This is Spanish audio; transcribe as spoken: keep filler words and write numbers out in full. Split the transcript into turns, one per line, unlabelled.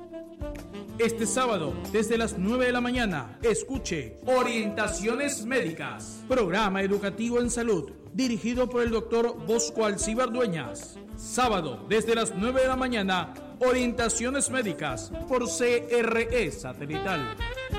Este sábado, desde las nueve de la mañana, escuche Orientaciones Médicas, programa educativo en salud, dirigido por el doctor Bosco Alcibar Dueñas. Sábado, desde las nueve de la mañana, Orientaciones Médicas, por C R E Satelital.